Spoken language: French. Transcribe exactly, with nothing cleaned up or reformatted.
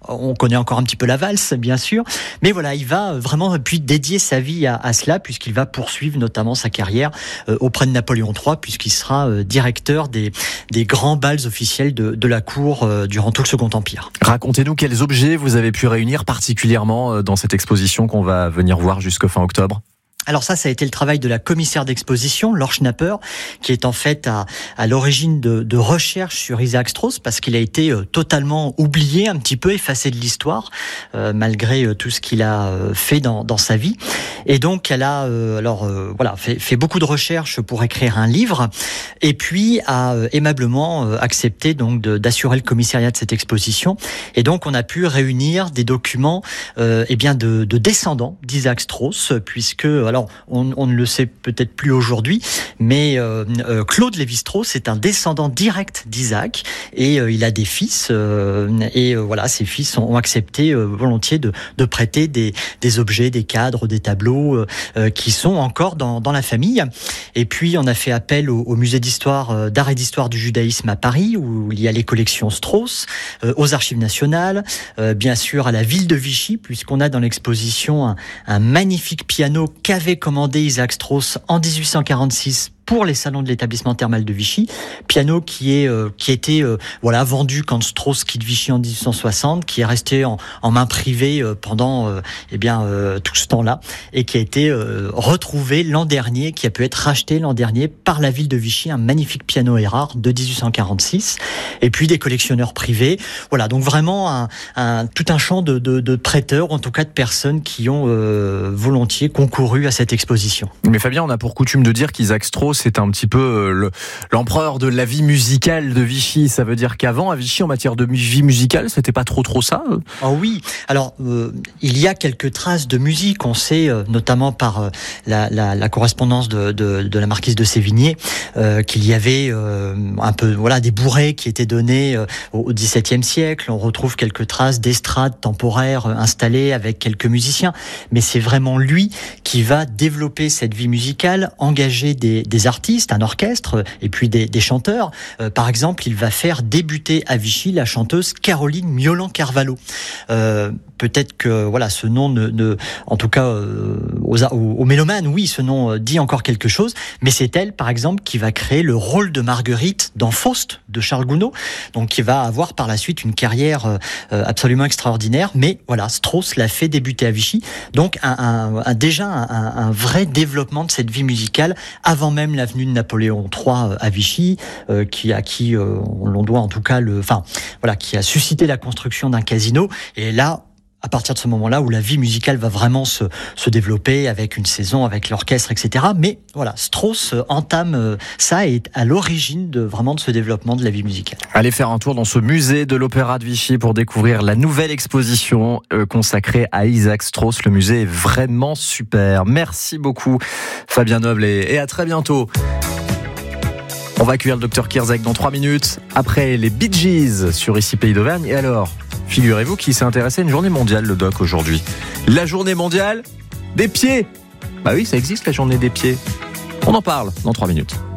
on connaît encore un petit peu la valse, bien sûr, mais voilà, il va vraiment puis dédier sa vie à, à cela, puisqu'il va poursuivre notamment sa carrière euh, auprès de Napoléon trois, puisqu'il sera euh, directeur des, des grands bals officiels de, de la cour euh, durant tout le Second Empire. Racontez-nous quels objets vous avez pu réunir particulièrement dans cette exposition qu'on va venir voir jusqu'au fin octobre. Alors ça, ça a été le travail de la commissaire d'exposition, Laure Schnapper, qui est en fait à, à l'origine de, de recherches sur Isaac Strauss, parce qu'il a été euh, totalement oublié, un petit peu effacé de l'histoire, euh, malgré euh, tout ce qu'il a euh, fait dans, dans sa vie. Et donc, elle a euh, alors euh, voilà fait, fait beaucoup de recherches pour écrire un livre, et puis a euh, aimablement euh, accepté donc de, d'assurer le commissariat de cette exposition. Et donc, on a pu réunir des documents, euh, eh bien de, de descendants d'Isaac Strauss, puisque alors On, on ne le sait peut-être plus aujourd'hui, mais euh, euh, Claude Lévi-Strauss est un descendant direct d'Isaac, et euh, il a des fils, euh, et euh, voilà, ses fils ont accepté euh, volontiers de, de prêter des, des objets, des cadres, des tableaux euh, qui sont encore dans, dans la famille. Et puis on a fait appel au, au musée d'histoire, euh, d'art et d'histoire du judaïsme à Paris, où il y a les collections Strauss, euh, aux archives nationales, euh, bien sûr à la ville de Vichy, puisqu'on a dans l'exposition un, un magnifique piano qu'avait commandé Isaac Strauss en dix-huit cent quarante-six pour les salons de l'établissement thermal de Vichy, piano qui est euh, qui était euh, voilà vendu quand Strauss quitte Vichy en dix-huit cent soixante, qui est resté en, en main privée euh, pendant euh, eh bien euh, tout ce temps-là, et qui a été euh, retrouvé l'an dernier, qui a pu être racheté l'an dernier par la ville de Vichy, un magnifique piano Erard de dix-huit cent quarante-six, et puis des collectionneurs privés. Voilà, donc vraiment un, un tout un champ de, de, de prêteurs, ou en tout cas de personnes qui ont euh, volontiers concouru à cette exposition. Mais Fabien, on a pour coutume de dire qu'Isaac Strauss c'est un petit peu le, l'empereur de la vie musicale de Vichy. Ça veut dire qu'avant, à Vichy, en matière de vie musicale, c'était pas trop trop ça. Oh oui. Alors, euh, il y a quelques traces de musique. On sait, euh, notamment par euh, la, la, la correspondance de, de, de la marquise de Sévigné, euh, qu'il y avait euh, un peu, voilà, des bourrées qui étaient données euh, au dix-septième siècle. On retrouve quelques traces d'estrades temporaires euh, installées avec quelques musiciens. Mais c'est vraiment lui qui va développer cette vie musicale, engager des, des artistes, un orchestre, et puis des, des chanteurs. Euh, par exemple, il va faire débuter à Vichy la chanteuse Caroline Miolan-Carvalho. Euh, peut-être que voilà, ce nom ne, ne en tout cas euh, aux, aux, aux mélomanes, oui, ce nom dit encore quelque chose. Mais c'est elle, par exemple, qui va créer le rôle de Marguerite dans Faust de Charles Gounod, donc qui va avoir par la suite une carrière euh, absolument extraordinaire. Mais voilà, Strauss l'a fait débuter à Vichy, donc un, un, un, déjà un, un vrai développement de cette vie musicale avant même la venue de Napoléon trois à Vichy, euh, qui à qui euh, l'on doit en tout cas le, enfin voilà, qui a suscité la construction d'un casino. Et là, à partir de ce moment-là où la vie musicale va vraiment se, se développer avec une saison, avec l'orchestre, et cetera. Mais voilà, Strauss entame ça et est à l'origine de vraiment de ce développement de la vie musicale. Allez faire un tour dans ce musée de l'Opéra de Vichy pour découvrir la nouvelle exposition euh, consacrée à Isaac Strauss. Le musée est vraiment super. Merci beaucoup Fabien Noble et, et à très bientôt. On va accueillir le docteur Kierzek dans trois minutes, après les Bee Gees sur Ici Pays d'Auvergne. Et alors, figurez-vous qu'il s'est intéressé à une journée mondiale, le doc, aujourd'hui. La journée mondiale des pieds. Bah oui, ça existe, la journée des pieds. On en parle dans trois minutes.